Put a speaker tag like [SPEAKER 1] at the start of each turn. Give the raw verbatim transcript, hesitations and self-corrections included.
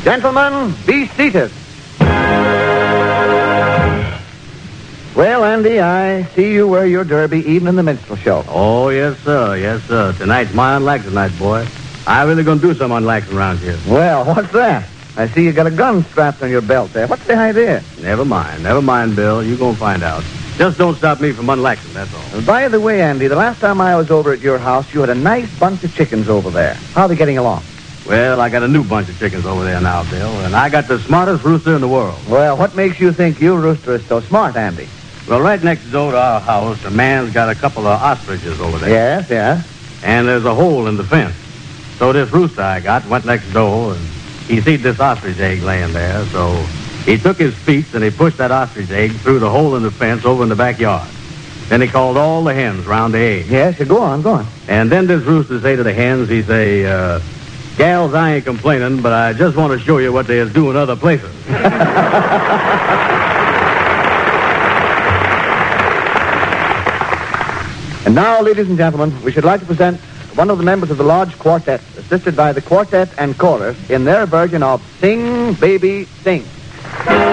[SPEAKER 1] Gentlemen, be seated. Well, Andy, I see you wear your derby even in the minstrel show.
[SPEAKER 2] Oh, yes, sir. Yes, sir. Tonight's my unlaxing night, boy. I really gonna do some unlaxing around here.
[SPEAKER 1] Well, what's that? I see you got a gun strapped on your belt there. What's the idea?
[SPEAKER 2] Never mind. Never mind, Bill. You gonna find out. Just don't stop me from unlaxing, that's all.
[SPEAKER 1] And by the way, Andy, the last time I was over at your house, you had a nice bunch of chickens over there. How are they getting along?
[SPEAKER 2] Well, I got a new bunch of chickens over there now, Bill, and I got the smartest rooster in the world.
[SPEAKER 1] Well, what makes you think your rooster is so smart, Andy?
[SPEAKER 2] Well, right next door to our house, a man's got a couple of ostriches over there.
[SPEAKER 1] Yes, yes.
[SPEAKER 2] And there's a hole in the fence. So this rooster I got went next door, and he seen this ostrich egg laying there, so he took his feet and he pushed that ostrich egg through the hole in the fence over in the backyard. Then he called all the hens round the egg.
[SPEAKER 1] Yes, you go on, go on.
[SPEAKER 2] And then this rooster say to the hens, he say, uh, gals, I ain't complaining, but I just want to show you what they is doing other places.
[SPEAKER 1] And now, ladies and gentlemen, we should like to present one of the members of the Lodge Quartet, assisted by the quartet and chorus, in their version of Sing, Baby, Sing.